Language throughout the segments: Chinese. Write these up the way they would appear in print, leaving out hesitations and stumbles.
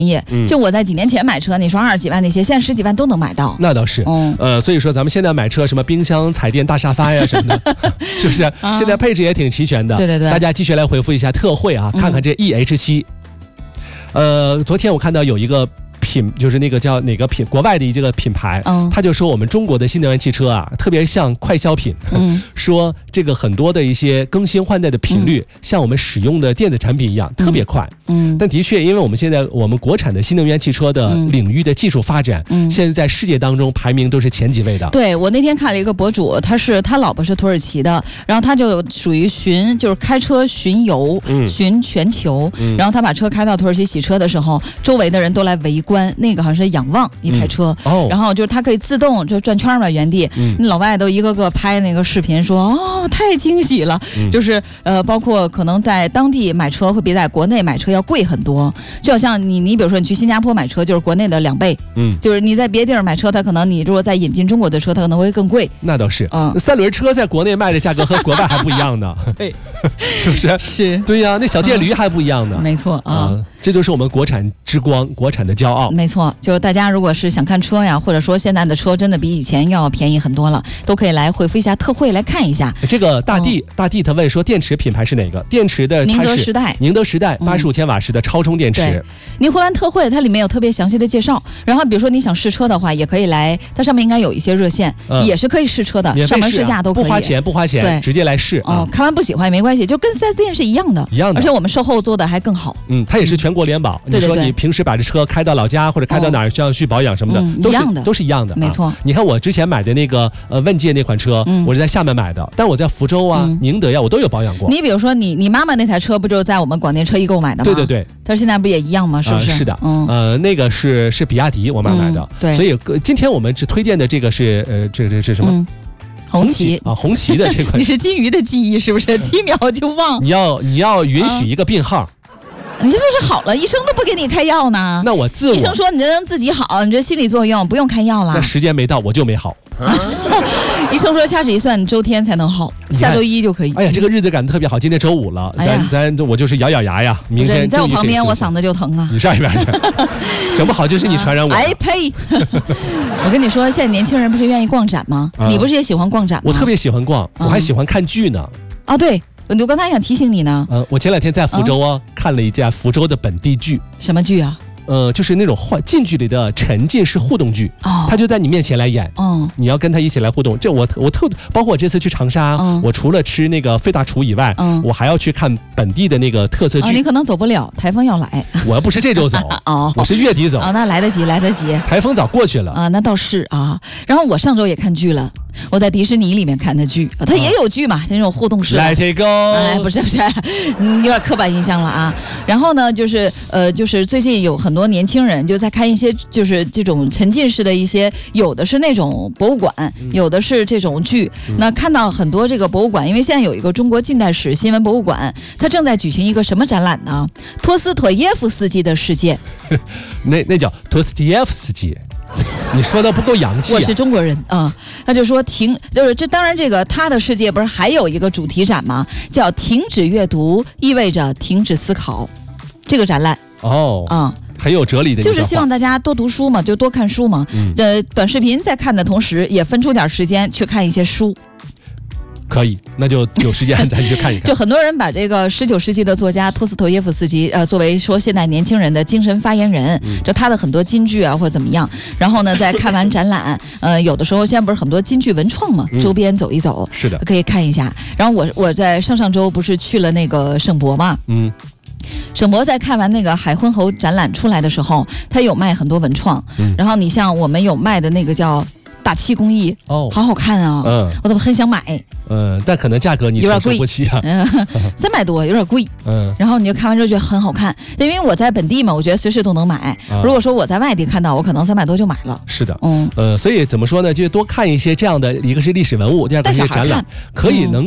宜。就我在几年前买车，你说20几万那些，现在10几万都能买到。 那倒是，所以说咱们现在买车，什么冰箱、彩电、大沙发呀什么的，是不是？现在配置也挺齐全的。 对对对， 大家继续来回复一下特惠啊，看看这 EH7。昨天我看到有一个就是那个叫哪个国外的一个品牌，他就说我们中国的新能源汽车啊，特别像快消品，说这个很多的一些更新换代的频率，像我们使用的电子产品一样，特别快。但的确，因为我们现在国产的新能源汽车的领域的技术发展，现在在世界当中排名都是前几位的。 对，我那天看了一个博主，他老婆是土耳其的，然后他就属于就是开车巡游，巡全球，然后他把车开到土耳其洗车的时候，周围的人都来围观。那个好像是仰望一台车，然后就是它可以自动就转圈嘛，原地。那老外都一个个拍那个视频说，太惊喜了。就是包括可能在当地买车会比在国内买车要贵很多，就好像你比如说你去新加坡买车就是国内的2倍，就是你在别地儿买车，它可能你如果再引进中国的车，它可能会更贵。 那倒是，3轮车在国内卖的价格和国外还不一样呢， 对， 是不是？ 是， 对呀，那小电驴还不一样呢。 没错啊， 这就是我们国产之光，国产的骄傲。 没错，就是大家如果是想看车呀，或者说现在的车真的比以前要便宜很多了，都可以来回复一下特惠来看一下。 这个大地他问说电池品牌是哪个？电池的宁德时代 85千瓦时的超充电池。 您回完特惠，它里面有特别详细的介绍。然后比如说你想试车的话，也可以来，它上面应该有一些热线，也是可以试车的，上门试驾都可以， 不花钱，对，直接来试。 看完不喜欢也没关系，就跟 4S 店是一样的，而且我们售后做的还更好。 它也是全国联保。你说你平时把这车开到老家或者开到哪儿需要去保养什么的，都是一样的， 没错。 你看我之前买的那个问界那款车，我是在厦门买的，但我在福州啊、宁德呀，我都有保养过。 你比如说你妈妈那台车不就在我们广电车易购买的吗？ 对， 她现在不也一样吗？是不是？ 是的，那个是比亚迪我妈买的， 对。 所以今天我们只推荐的这个是这是什么？ 红旗啊，红旗的这款。 你是金鱼的记忆是不是？7秒就忘。 你要允许一个病号。 你这不是好了，医生都不给你开药呢。 那我医生说你这能自己好，你这心理作用不用开药了。 那时间没到我就没好。 医生说掐指一算，你周天才能好，下周1就可以。 哎呀，这个日子感特别好，今天周5了，我就是咬咬牙呀，明天。 你在我旁边，我嗓子就疼啊。 你上一边去，整不好就是你传染我。 哎呸！我跟你说，现在年轻人不是愿意逛展吗？你不是也喜欢逛展吗？ 我特别喜欢逛，我还喜欢看剧呢。 啊，对。我刚才想提醒你呢。 我前2天在福州看了一家福州的本地剧。 什么剧啊？ 就是那种近距离的沉浸式互动剧，他就在你面前来演，你要跟他一起来互动。这我包括我这次去长沙，我除了吃那个费大厨以外，我还要去看本地的那个特色剧。 你可能走不了，台风要来。 我不是这周走，我是月底走。 那来得及。 台风早过去了那倒是啊。然后我上周也看剧了。我在迪士尼里面看的剧，它也有剧嘛，那种互动式。 Let it go。 不是，有点刻板印象了啊。然后呢，就是最近有很多年轻人就在看一些就是这种沉浸式的一些，有的是那种博物馆，有的是这种剧。那看到很多这个博物馆，因为现在有一个中国近代史新闻博物馆，它正在举行一个什么展览呢？托斯妥耶夫斯基的世界。 那叫托斯耶夫斯基。你说的不够洋气。 我是中国人啊，他就说就是这当然这个他的世界不是还有一个主题展吗？叫停止阅读意味着停止思考，这个展览很有哲理的， 就是希望大家多读书嘛，就多看书嘛。短视频在看的同时，也分出点时间去看一些书。 可以，那就有时间咱去看一看。 就很多人把这个19世纪的作家托斯托耶夫斯基作为说现代年轻人的精神发言人，就他的很多金句啊或者怎么样。然后呢，在看完展览，有的时候现在不是很多金句文创嘛，周边走一走， 是的， 可以看一下。然后我在上周不是去了那个省博嘛，省博在看完那个海昏侯展览出来的时候，他有卖很多文创，然后你像我们有卖的那个叫大漆工艺，好好看啊，我怎么很想买。 但可能价格你承受不起啊 ，300多有点贵。然后你就看完之后觉得很好看，因为我在本地嘛，我觉得随时都能买。如果说我在外地看到，我可能300多就买了。 是的，所以怎么说呢？就多看一些这样的，一个是历史文物，第二个是展览，可以能够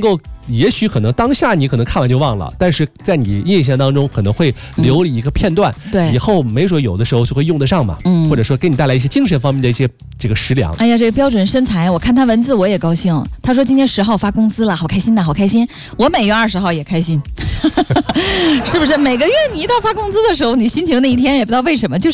也许可能当下你可能看完就忘了，但是在你印象当中可能会留一个片段， 对， 以后没准有的时候就会用得上嘛，或者说给你带来一些精神方面的一些这个食粮。 哎呀，这个标准身材，我看他文字我也高兴。他说今天10号发工资了，好开心呐，好开心。我每月20号也开心，是不是？每个月你一到发工资的时候，你心情那一天也不知道为什么就是。